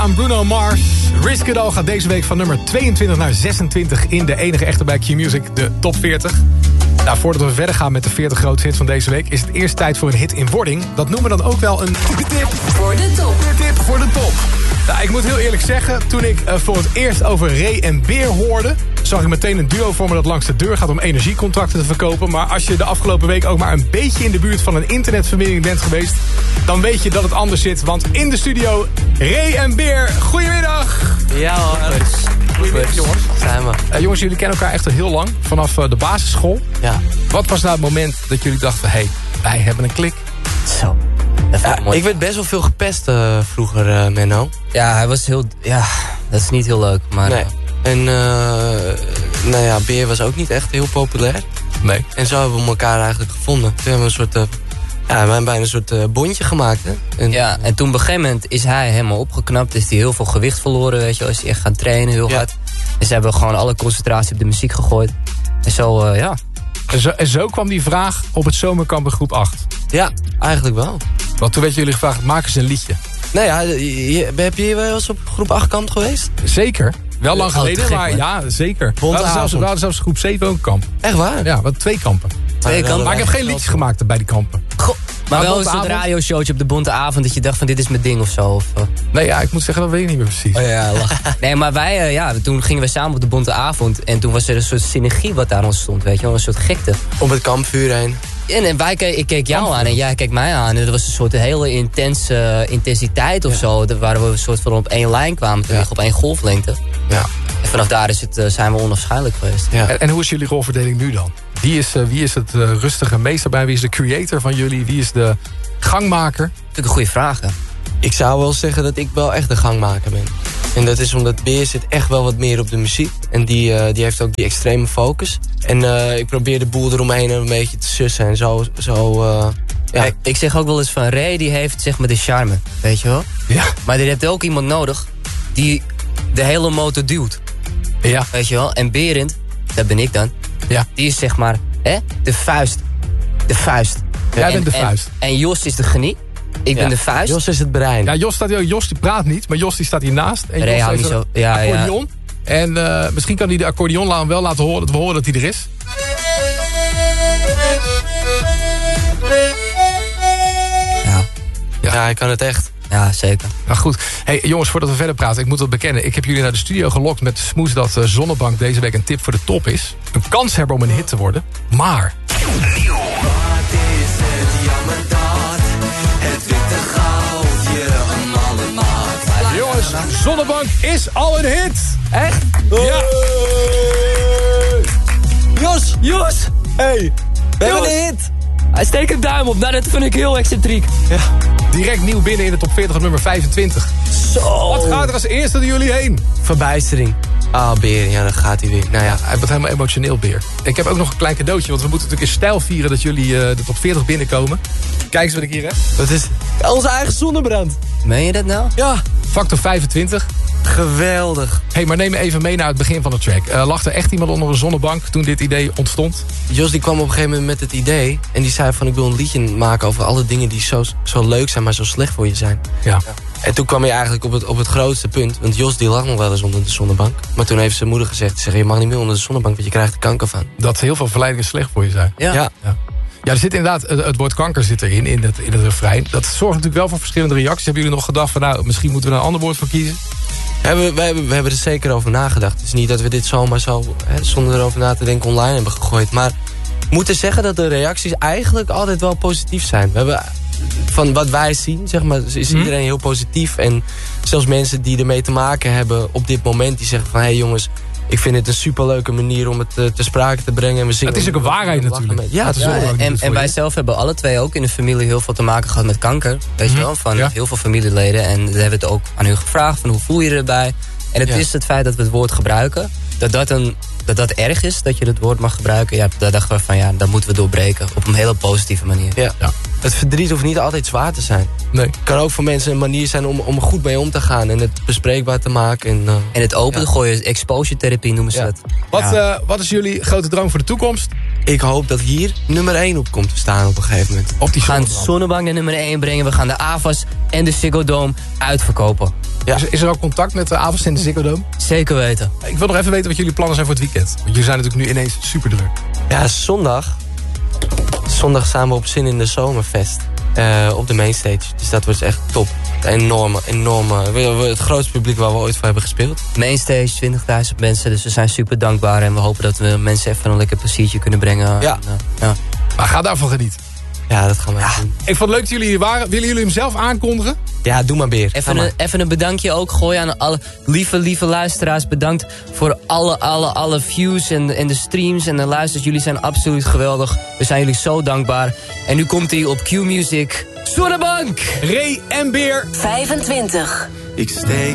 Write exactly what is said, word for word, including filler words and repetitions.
Aan Bruno Mars. Risk It All gaat deze week van nummer tweeëntwintig naar zesentwintig... in de enige echte bij Q-Music, de top veertig. Nou, voordat we verder gaan met de veertig grootste hits van deze week... is het eerst tijd voor een hit in wording. Dat noemen we dan ook wel een tip voor de top. Tip voor de top. Nou, ik moet heel eerlijk zeggen, toen ik uh, voor het eerst over Ray en Beer hoorde... zag ik meteen een duo vormen dat langs de deur gaat om energiecontracten te verkopen. Maar als je de afgelopen week ook maar een beetje in de buurt van een internetverbinding bent geweest... dan weet je dat het anders zit. Want in de studio, Ray en Beer. Goedemiddag! Ja hoor. Goedemiddag, jongens. Zijn we. Uh, jongens, jullie kennen elkaar echt al heel lang. Vanaf uh, de basisschool. Ja. Wat was nou het moment dat jullie dachten... hé, hey, wij hebben een klik? Zo. Ja, ik werd best wel veel gepest uh, vroeger, uh, Menno. Ja, hij was heel... Ja, dat is niet heel leuk, maar... Nee. En, uh, nou ja, Beer was ook niet echt heel populair. Nee. En zo hebben we elkaar eigenlijk gevonden. Toen hebben we een soort... Uh, ja, we hebben bijna een soort uh, bondje gemaakt, hè. En, ja, en toen op een gegeven moment is hij helemaal opgeknapt. Is hij heel veel gewicht verloren, weet je wel. Is hij echt gaan trainen, heel ja. hard. Dus ze hebben gewoon alle concentratie op de muziek gegooid. En zo, uh, ja... En zo, en zo kwam die vraag op het zomerkamp in groep acht. Ja, eigenlijk wel. Want toen werd jullie gevraagd, maak eens een liedje. Nou ja, je, heb je wel eens op groep acht kamp geweest? Zeker. Wel lang geleden, gek, maar man. ja, zeker. We hadden, zelfs, we hadden zelfs groep zeven ook een kamp. Echt waar? Ja, we hadden twee kampen. Twee kampen? Maar ik heb geen liedjes gemaakt bij die kampen. Goh, maar, maar wel een soort avond... radioshowtje op de bonte avond... dat je dacht van dit is mijn ding of zo. Of, uh... Nee, ja, ik moet zeggen, dat weet ik niet meer precies. Oh ja, lach. Nee, maar wij, uh, ja, toen gingen we samen op de bonte avond... en toen was er een soort synergie wat daar ontstond, weet je wel. Een soort gekte. Om het kampvuur heen. En, en wij, ik keek jou kampvuur. aan en jij keek mij aan. En dat was een soort hele intense uh, intensiteit of ja. zo. Waar we een soort van op één lijn kwamen te liggen, ja. op één golflengte. Ja. En vanaf daar is het, uh, zijn we onafscheidelijk geweest. Ja. En, en hoe is jullie rolverdeling nu dan? Wie is, uh, wie is het uh, rustige meester bij? Wie is de creator van jullie? Wie is de gangmaker? Dat is natuurlijk een goede vraag, hè? Ik zou wel zeggen dat ik wel echt de gangmaker ben. En dat is omdat Beer zit echt wel wat meer op de muziek. En die, uh, die heeft ook die extreme focus. En uh, ik probeer de boel eromheen een beetje te sussen. En zo... zo uh, ja. Kijk, ik zeg ook wel eens van Ray, die heeft zeg maar de charme. Weet je wel? Ja. Maar er heeft ook iemand nodig die de hele motor duwt. Ja. Weet je wel? En Berend, dat ben ik dan. Ja. Die is zeg maar hè, de vuist. De vuist. Jij en, bent de vuist. En, en Jos is de genie. Ik ja. ben de vuist. Jos is het brein. Ja, Jos, staat hier, Jos die praat niet, maar Jos die staat hiernaast. En Ray Jos houdt heeft niet een zo. Ja, accordeon. ja. En uh, misschien kan hij de accordeon wel laten horen, dat we horen dat hij er is. Ja. Ja, ja, hij kan het echt. Ja, zeker. Nou goed. Hey, jongens, voordat we verder praten, ik moet het bekennen. Ik heb jullie naar de studio gelokt met de smoes dat uh, Zonnebank deze week een tip voor de top is. Een kans hebben om een hit te worden. Maar... Nieuw. Wat is het jammer dat het witte goudje een malle maat. Jongens, Zonnebank is al een hit. Echt? Ja. Jos! Jos! Hey, we Jos. hebben een hit. Hij steekt een duim op. Nou, dat vind ik heel excentriek. Ja. Direct nieuw binnen in de top veertig op nummer vijfentwintig. Zo. Wat gaat er als eerste door jullie heen? Verbijstering. Ah, Beer, ja, dan gaat hij weer. Nou ja, hij wordt helemaal emotioneel, Beer. Ik heb ook nog een klein cadeautje, want we moeten natuurlijk in stijl vieren dat jullie uh, de top veertig binnenkomen. Kijk eens wat ik hier heb. dat is onze eigen zonnebrand. Meen je dat nou? Ja. Factor vijfentwintig. Geweldig. Hey, maar neem me even mee naar het begin van de track. Uh, lag er echt iemand onder een zonnebank toen dit idee ontstond? Jos die kwam op een gegeven moment met het idee. En die zei van ik wil een liedje maken over alle dingen die zo, zo leuk zijn, maar zo slecht voor je zijn. Ja. Ja. En toen kwam hij eigenlijk op het, op het grootste punt. Want Jos die lag nog wel eens onder de zonnebank. Maar toen heeft zijn moeder gezegd, zeg, je mag niet meer onder de zonnebank, want je krijgt er kanker van. Dat heel veel verleidingen slecht voor je zijn. Ja. Ja. Ja. Ja, er zit inderdaad, het, het woord kanker zit erin, in het, in het refrein. Dat zorgt natuurlijk wel voor verschillende reacties. Hebben jullie nog gedacht van, nou, misschien moeten we er een ander woord voor kiezen? Hebben, we, hebben, we hebben er zeker over nagedacht. Het is niet dat we dit zomaar zo, hè, zonder erover na te denken, online hebben gegooid. Maar we moeten zeggen dat de reacties eigenlijk altijd wel positief zijn. We hebben, van wat wij zien, zeg maar, is Hmm. iedereen heel positief. En zelfs mensen die ermee te maken hebben op dit moment, die zeggen van, hé hey jongens, ik vind het een superleuke manier om het uh, te sprake te brengen. En we zingen Het is ook een waarheid natuurlijk. Ja, het is Ja, wel en, en, en wij zelf hebben alle twee ook in de familie heel veel te maken gehad met kanker. Weet je wel, van Ja. heel veel familieleden. En we hebben het ook aan hun gevraagd van hoe voel je erbij. En het Ja. is het feit dat we het woord gebruiken. Dat dat, een, dat dat erg is, dat je het woord mag gebruiken. Ja, daar dachten we van ja, dat moeten we doorbreken. Op een hele positieve manier. Ja. Ja. Het verdriet hoeft niet altijd zwaar te zijn. Nee. Het kan ook voor mensen een manier zijn om, om er goed mee om te gaan. En het bespreekbaar te maken. En, uh, En het open Ja. gooien, exposure therapie noemen ze Ja. dat. Wat, Ja. uh, wat is jullie grote droom voor de toekomst? ik hoop dat hier nummer één op komt te staan op een gegeven moment. Op die We gaan Zonnebank. Zonnebank naar nummer één brengen. We gaan de A F A S en de Ziggo Dome uitverkopen. Ja. Is, is er ook contact met de A F A S en de Ziggo Dome? Zeker weten. Ik wil nog even weten wat jullie plannen zijn voor het weekend. Want jullie zijn natuurlijk nu ineens super druk. Ja, zondag. Zondag staan we op Zin in de Zomerfest. Uh, op de mainstage. Dus dat wordt echt top. Enorme, enorme. we- we- Het grootste publiek waar we ooit voor hebben gespeeld. Mainstage, twintigduizend mensen. Dus we zijn super dankbaar. En we hopen dat we mensen even een lekker pleziertje kunnen brengen. Ja. En, uh, ja. Maar ga daarvan genieten. Ja, dat gaan we doen. Ik vond het leuk dat jullie hier waren. Willen jullie hem zelf aankondigen? Ja, doe maar Beer. Ga Even maar. een, even een bedankje ook gooien aan alle lieve, lieve luisteraars. Bedankt voor alle, alle, alle views en, en de streams en de luisters. Jullie zijn absoluut geweldig. We zijn jullie zo dankbaar. En nu komt hij op Q-Music. Zonnebank! Ray en Beer. vijfentwintig. Ik steek